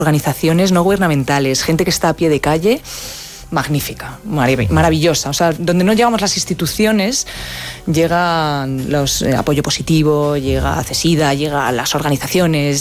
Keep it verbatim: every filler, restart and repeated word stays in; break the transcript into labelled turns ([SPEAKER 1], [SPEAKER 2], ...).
[SPEAKER 1] organizaciones no gubernamentales, gente que está a pie de calle, magnífica, maravillosa. O sea, donde no llegamos las instituciones, llega los eh, apoyo positivo, llega CESIDA, llega las organizaciones,